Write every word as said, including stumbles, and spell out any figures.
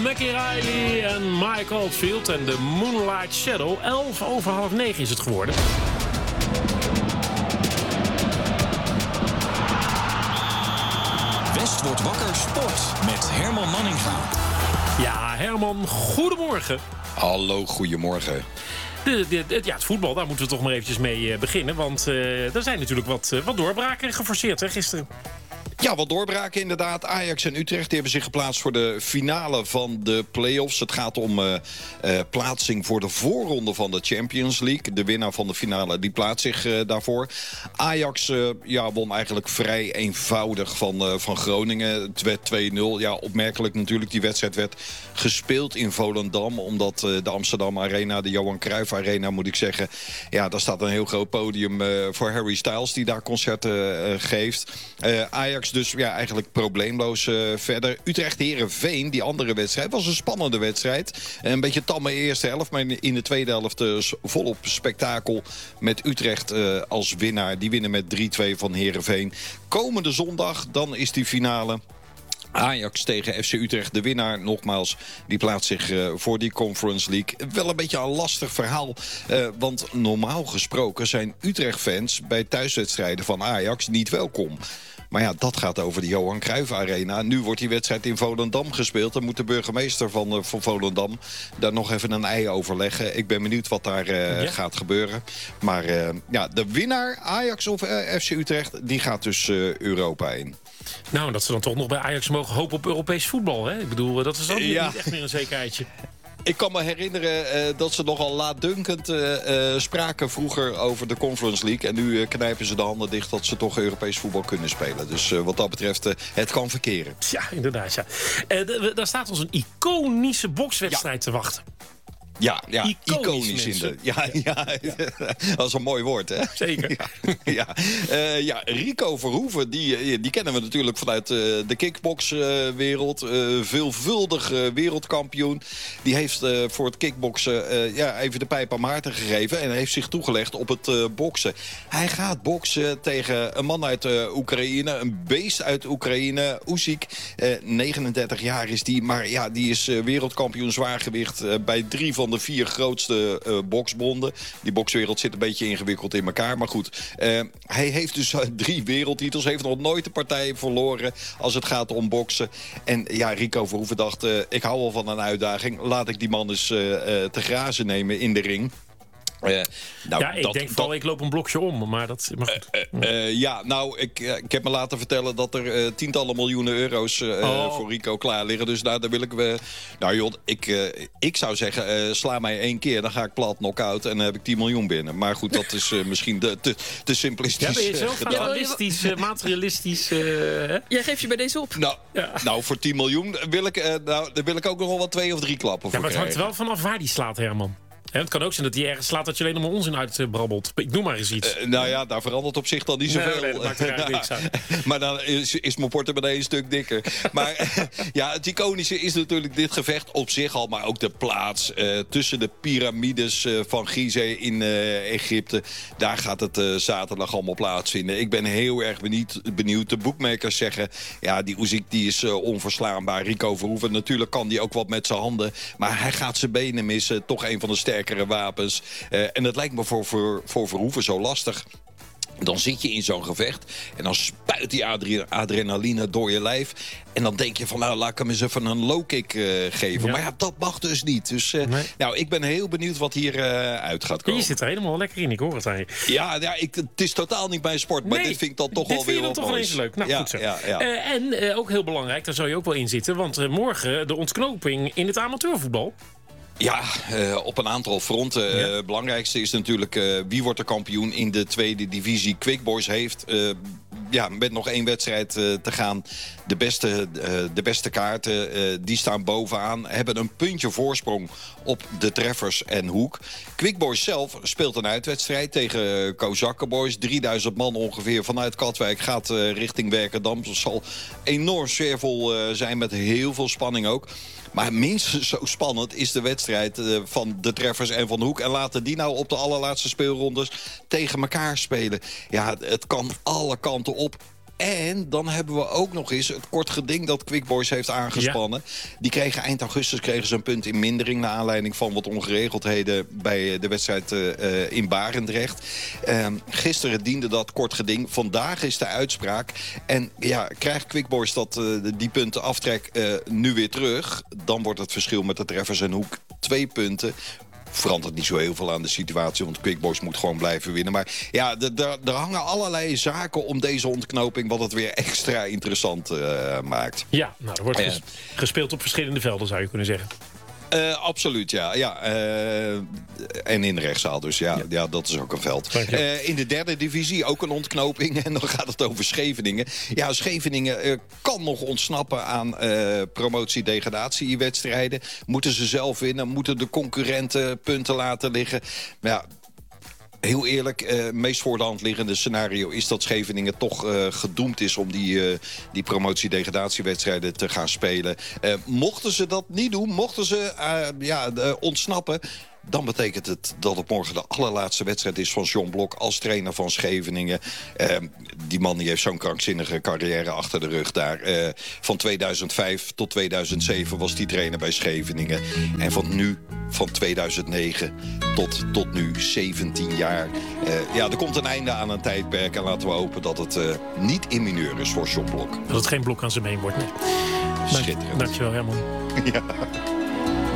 Mackie Riley en Mike Oldfield en de Moonlight Shadow. Elf over half negen is het geworden. West wordt wakker sport met Herman Manninga. Ja, Herman, goedemorgen. Hallo, goedemorgen. De, de, de, ja, het voetbal, daar moeten we toch maar eventjes mee uh, beginnen. Want uh, er zijn natuurlijk wat, uh, wat doorbraken geforceerd hè, gisteren. Ja, wat doorbraken inderdaad. Ajax en Utrecht die hebben zich geplaatst voor de finale van de play-offs. Het gaat om uh, uh, plaatsing voor de voorronde van de Champions League. De winnaar van de finale die plaatst zich uh, daarvoor. Ajax uh, ja, won eigenlijk vrij eenvoudig van, uh, van Groningen. Het werd twee nul. Ja, opmerkelijk natuurlijk. Die wedstrijd werd gespeeld in Volendam. Omdat uh, de Amsterdam Arena, de Johan Cruijff Arena moet ik zeggen. Ja, daar staat een heel groot podium uh, voor Harry Styles die daar concerten uh, geeft. Uh, Ajax dus ja, eigenlijk probleemloos uh, verder. Utrecht-Herenveen, die andere wedstrijd, was een spannende wedstrijd. Een beetje tamme eerste helft, maar in de tweede helft uh, volop spektakel met Utrecht uh, als winnaar. Die winnen met drie twee van Herenveen. Komende zondag, dan is die finale. Ajax tegen F C Utrecht, de winnaar, nogmaals, die plaatst zich uh, voor die Conference League. Wel een beetje een lastig verhaal, uh, want normaal gesproken zijn Utrecht-fans bij thuiswedstrijden van Ajax niet welkom. Maar ja, dat gaat over de Johan Cruijff Arena. Nu wordt die wedstrijd in Volendam gespeeld. Dan moet de burgemeester van, uh, van Volendam daar nog even een ei over leggen. Ik ben benieuwd wat daar uh, ja. gaat gebeuren. Maar uh, ja, de winnaar, Ajax of uh, F C Utrecht, die gaat dus uh, Europa in. Nou, dat ze dan toch nog bij Ajax mogen hopen op Europees voetbal. Hè? Ik bedoel, dat is ook ja. niet echt meer een zekerheidje. Ik kan me herinneren uh, dat ze nogal laatdunkend uh, uh, spraken vroeger over de Conference League. En nu uh, knijpen ze de handen dicht dat ze toch Europees voetbal kunnen spelen. Dus uh, wat dat betreft, uh, het kan verkeren. Ja, inderdaad. Ja. Uh, d- daar staat ons een iconische bokswedstrijd ja. te wachten. Ja, ja, iconisch, iconisch in de. Ja, ja, ja. Dat is een mooi woord, hè? Zeker. Ja, ja. Uh, ja Rico Verhoeven, die, die kennen we natuurlijk vanuit uh, de kickboxwereld. Uh, veelvuldig uh, wereldkampioen. Die heeft uh, voor het kickboksen uh, ja, even de pijp aan Maarten gegeven. En heeft zich toegelegd op het uh, boksen. Hij gaat boksen tegen een man uit uh, Oekraïne. Een beest uit Oekraïne. Usyk, uh, negenendertig jaar is die. Maar ja, die is uh, wereldkampioen zwaargewicht uh, bij drie van de vier grootste uh, boksbonden. Die bokswereld zit een beetje ingewikkeld in elkaar. Maar goed, uh, hij heeft dus uh, drie wereldtitels. Heeft nog nooit een partij verloren als het gaat om boksen. En ja, Rico Verhoeven dacht, uh, ik hou wel van een uitdaging. Laat ik die man eens uh, uh, te grazen nemen in de ring. Uh, nou, ja, ik dat, denk vooral, ik loop een blokje om, maar dat mag goed. Uh, uh, uh, ja, nou, ik, uh, ik heb me laten vertellen dat er uh, tientallen miljoenen euro's uh, oh. voor Rico klaar liggen. Dus nou, daar wil ik... Uh, nou joh, ik, uh, ik zou zeggen, uh, sla mij één keer, dan ga ik plat knock-out en dan heb ik tien miljoen binnen. Maar goed, dat is uh, misschien de, te, te simplistisch. Ja, ben je zelf realistisch, uh, materialistisch? Uh, Jij geeft je bij deze op. Nou, ja. nou voor tien miljoen wil ik, uh, nou, daar wil ik ook nog wel wat twee of drie klappen ja, voor maar het hangt krijgen. wel vanaf waar die slaat, Herman. Ja, het kan ook zijn dat hij ergens slaat dat je alleen nog maar onzin uitbrabbelt. Ik noem maar eens iets. Uh, nou ja, daar verandert op zich dan niet zoveel. Nee, nee, dat maakt er eigenlijk niks uit. Maar dan is, is mijn portemonnee een stuk dikker. Maar ja, het iconische is natuurlijk dit gevecht op zich al. Maar ook de plaats uh, tussen de piramides uh, van Gizeh in uh, Egypte. Daar gaat het uh, zaterdag allemaal plaatsvinden. Ik ben heel erg benieuwd. benieuwd. De boekmakers zeggen, ja, die Usyk die is uh, onverslaanbaar. Rico Verhoeven, natuurlijk kan die ook wat met zijn handen. Maar hij gaat zijn benen missen. Toch een van de sterkste wapens. Uh, en dat lijkt me voor, voor, voor Verhoeven zo lastig. Dan zit je in zo'n gevecht en dan spuit die adre- adrenaline door je lijf. En dan denk je van, nou, laat ik hem eens even een low kick uh, geven. Ja. Maar ja, dat mag dus niet. Dus uh, nee. nou, ik ben heel benieuwd wat hier uh, uit gaat komen. Je zit er helemaal lekker in, ik hoor het aan je. Ja, ja ik, het is totaal niet mijn sport, maar nee, dit vind ik dan toch wel weer wat toch moois. Dit vind je toch wel eens leuk. Nou, ja, goed zo. Ja, ja. Uh, en uh, ook heel belangrijk, daar zou je ook wel in zitten. Want uh, morgen de ontknoping in het amateurvoetbal. Ja, uh, op een aantal fronten. Het ja. uh, belangrijkste is natuurlijk uh, wie wordt de kampioen in de tweede divisie. Quick Boys heeft uh, ja, met nog één wedstrijd uh, te gaan de beste, uh, de beste kaarten. Uh, die staan bovenaan. Hebben een puntje voorsprong op de Treffers en Hoek. Quick Boys zelf speelt een uitwedstrijd tegen Kozakken Boys. drieduizend man ongeveer vanuit Katwijk gaat uh, richting Werkendam. Dat zal enorm sfeervol uh, zijn met heel veel spanning ook. Maar minstens zo spannend is de wedstrijd uh, van de Treffers en van Hoek. En laten die nou op de allerlaatste speelrondes tegen elkaar spelen. Ja, het kan alle kanten op. En dan hebben we ook nog eens het kort geding dat Quick Boys heeft aangespannen. Ja. Die kregen eind augustus kregen ze een punt in mindering... naar aanleiding van wat ongeregeldheden bij de wedstrijd uh, in Barendrecht. Uh, gisteren diende dat kort geding. Vandaag is de uitspraak. En ja, krijgt Quick Boys dat, uh, die punten aftrek uh, nu weer terug... dan wordt het verschil met de treffers en Hoek twee punten... verandert niet zo heel veel aan de situatie... want Quick Boys moet gewoon blijven winnen. Maar ja, er hangen allerlei zaken om deze ontknoping... wat het weer extra interessant uh, maakt. Ja, nou, er wordt ges- gespeeld op verschillende velden, zou je kunnen zeggen. Uh, absoluut, ja. ja uh, en in de rechtszaal, dus ja, ja. ja dat is ook een veld. Uh, in de derde divisie ook een ontknoping. En dan gaat het over Scheveningen. Ja, Scheveningen uh, kan nog ontsnappen aan uh, promotie-degradatiewedstrijden. Moeten ze zelf winnen? Moeten de concurrenten punten laten liggen? Maar ja... Heel eerlijk, uh, meest voor de hand liggende scenario is dat Scheveningen toch uh, gedoemd is om die, uh, die promotie-degradatiewedstrijden te gaan spelen. Uh, mochten ze dat niet doen, mochten ze uh, ja, uh, ontsnappen... dan betekent het dat het morgen de allerlaatste wedstrijd is van John Blok als trainer van Scheveningen. Uh, die man die heeft zo'n krankzinnige carrière achter de rug daar. Uh, van tweeduizend vijf tot tweeduizend zeven was die trainer bij Scheveningen. En van nu, van tweeduizend negen tot, tot nu, zeventien jaar. Uh, ja, er komt een einde aan een tijdperk. En laten we hopen dat het uh, niet in mineur is voor John Blok. Dat het geen blok aan zijn been wordt, nee. Schitterend. Dankjewel, Herman. Ja.